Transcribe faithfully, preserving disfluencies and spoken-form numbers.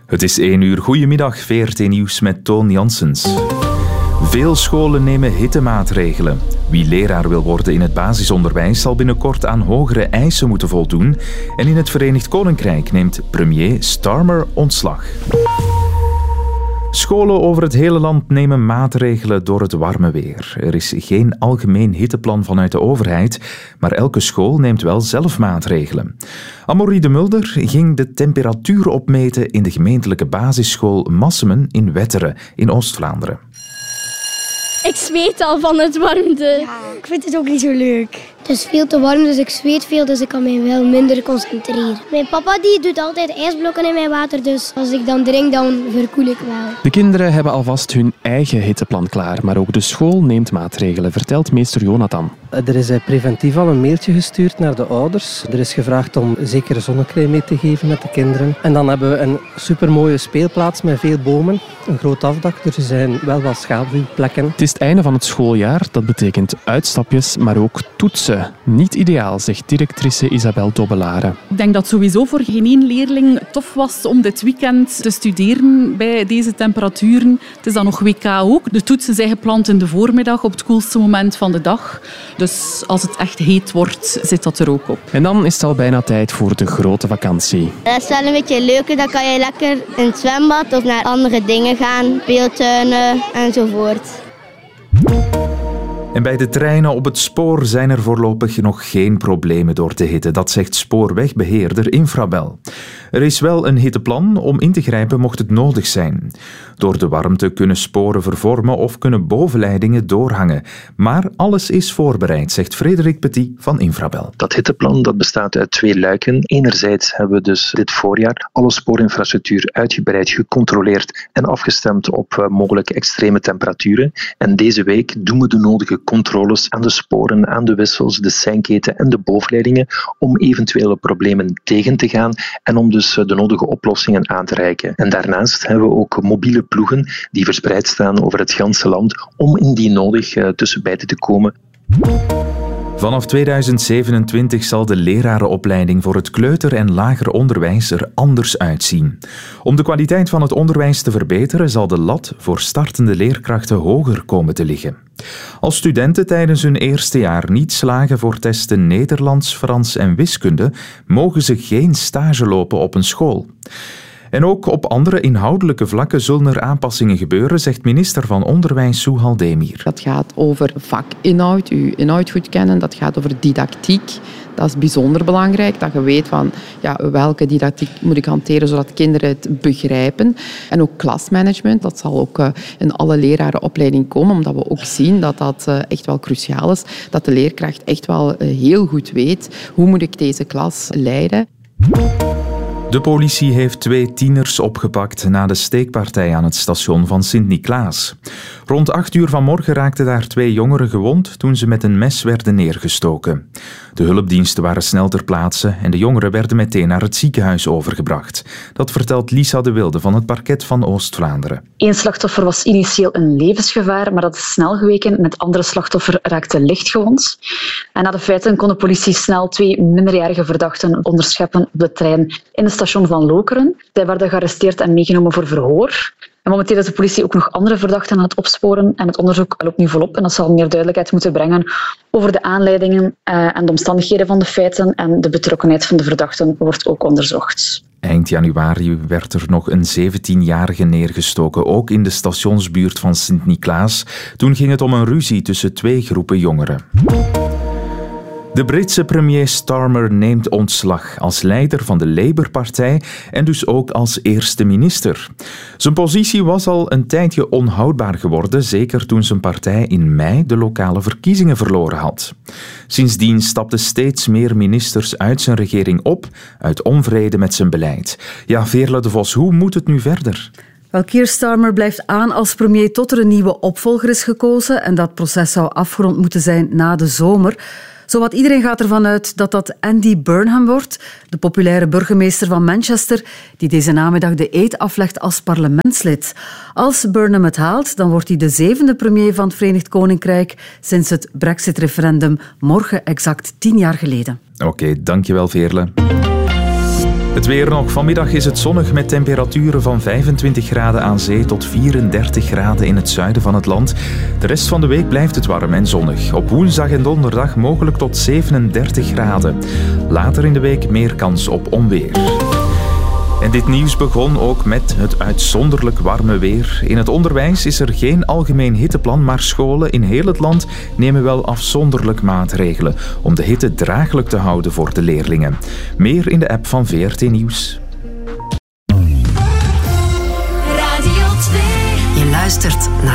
Het is één uur. Goedemiddag, V R T Nieuws met Toon Janssens. Veel scholen nemen hittemaatregelen. Wie leraar wil worden in het basisonderwijs zal binnenkort aan hogere eisen moeten voldoen. En in het Verenigd Koninkrijk neemt premier Starmer ontslag. Scholen over het hele land nemen maatregelen door het warme weer. Er is geen algemeen hitteplan vanuit de overheid, maar elke school neemt wel zelf maatregelen. Amaury de Mulder ging de temperatuur opmeten in de gemeentelijke basisschool Massemen in Wetteren in Oost-Vlaanderen. Ik zweet al van het warmte. Ja, ik vind het ook niet zo leuk. Het is veel te warm, dus ik zweet veel, dus ik kan mij wel minder concentreren. Mijn papa die doet altijd ijsblokken in mijn water, dus als ik dan drink, dan verkoel ik wel. De kinderen hebben alvast hun eigen hitteplan klaar, maar ook de school neemt maatregelen, vertelt meester Jonathan. Er is preventief al een mailtje gestuurd naar de ouders. Er is gevraagd om zeker zonnecrème mee te geven met de kinderen. En dan hebben we een supermooie speelplaats met veel bomen, een groot afdak. Er zijn wel wat schaduwplekken. Het is het einde van het schooljaar, dat betekent uitstapjes, maar ook toetsen. Niet ideaal, zegt directrice Isabel Dobbelare. Ik denk dat het sowieso voor geen één leerling tof was om dit weekend te studeren bij deze temperaturen. Het is dan nog W K ook. De toetsen zijn gepland in de voormiddag op het koelste moment van de dag. Dus als het echt heet wordt, zit dat er ook op. En dan is het al bijna tijd voor de grote vakantie. Dat is wel een beetje leuker. Dan kan je lekker in het zwembad of naar andere dingen gaan. Speeltuinen enzovoort. En bij de treinen op het spoor zijn er voorlopig nog geen problemen door de hitte. Dat zegt spoorwegbeheerder Infrabel. Er is wel een hitteplan om in te grijpen mocht het nodig zijn. Door de warmte kunnen sporen vervormen of kunnen bovenleidingen doorhangen. Maar alles is voorbereid, zegt Frederik Petit van Infrabel. Dat hitteplan dat bestaat uit twee luiken. Enerzijds hebben we dus dit voorjaar alle spoorinfrastructuur uitgebreid gecontroleerd en afgestemd op uh, mogelijke extreme temperaturen. En deze week doen we de nodige controles aan de sporen, aan de wissels, de seinketen en de bovenleidingen om eventuele problemen tegen te gaan en om dus de nodige oplossingen aan te reiken. En daarnaast hebben we ook mobiele ploegen die verspreid staan over het ganse land om indien nodig uh, tussen beiden te komen. Vanaf tweeduizend zevenentwintig zal de lerarenopleiding voor het kleuter- en lager onderwijs er anders uitzien. Om de kwaliteit van het onderwijs te verbeteren zal de lat voor startende leerkrachten hoger komen te liggen. Als studenten tijdens hun eerste jaar niet slagen voor testen Nederlands, Frans en wiskunde, mogen ze geen stage lopen op een school. En ook op andere inhoudelijke vlakken zullen er aanpassingen gebeuren, zegt minister van Onderwijs Suhal Demir. Dat gaat over vakinhoud, uw inhoud goed kennen. Dat gaat over didactiek. Dat is bijzonder belangrijk, dat je weet van ja, welke didactiek moet ik hanteren zodat kinderen het begrijpen. En ook klasmanagement, dat zal ook uh, in alle lerarenopleiding komen, omdat we ook zien dat dat uh, echt wel cruciaal is. Dat de leerkracht echt wel uh, heel goed weet hoe moet ik deze klas leiden. De politie heeft twee tieners opgepakt na de steekpartij aan het station van Sint-Niklaas. Rond acht uur vanmorgen raakten daar twee jongeren gewond toen ze met een mes werden neergestoken. De hulpdiensten waren snel ter plaatse en de jongeren werden meteen naar het ziekenhuis overgebracht. Dat vertelt Lisa de Wilde van het parket van Oost-Vlaanderen. Eén slachtoffer was initieel een levensgevaar, maar dat is snel geweken en het andere slachtoffer raakte lichtgewond. En na de feiten kon de politie snel twee minderjarige verdachten onderscheppen op de trein in het station van Lokeren. Zij werden gearresteerd en meegenomen voor verhoor. En momenteel is de politie ook nog andere verdachten aan het opsporen en het onderzoek loopt nu volop en dat zal meer duidelijkheid moeten brengen over de aanleidingen en de omstandigheden van de feiten en de betrokkenheid van de verdachten wordt ook onderzocht. Eind januari werd er nog een zeventienjarige neergestoken, ook in de stationsbuurt van Sint-Niklaas. Toen ging het om een ruzie tussen twee groepen jongeren. De Britse premier Starmer neemt ontslag als leider van de Labour-partij en dus ook als eerste minister. Zijn positie was al een tijdje onhoudbaar geworden, zeker toen zijn partij in mei de lokale verkiezingen verloren had. Sindsdien stapten steeds meer ministers uit zijn regering op, uit onvrede met zijn beleid. Ja, Veerle de Vos, hoe moet het nu verder? Wel, Keir Starmer blijft aan als premier tot er een nieuwe opvolger is gekozen en dat proces zou afgerond moeten zijn na de zomer. Zowat iedereen gaat ervan uit dat dat Andy Burnham wordt, de populaire burgemeester van Manchester, die deze namiddag de eed aflegt als parlementslid. Als Burnham het haalt, dan wordt hij de zevende premier van het Verenigd Koninkrijk sinds het Brexit-referendum morgen exact tien jaar geleden. Oké, okay, dankjewel Veerle. Het weer nog. Vanmiddag is het zonnig met temperaturen van vijfentwintig graden aan zee tot vierendertig graden in het zuiden van het land. De rest van de week blijft het warm en zonnig. Op woensdag en donderdag mogelijk tot zevenendertig graden. Later in de week meer kans op onweer. En dit nieuws begon ook met het uitzonderlijk warme weer. In het onderwijs is er geen algemeen hitteplan, maar scholen in heel het land nemen wel afzonderlijk maatregelen om de hitte draaglijk te houden voor de leerlingen. Meer in de app van V R T Nieuws. Radio twee. Je luistert naar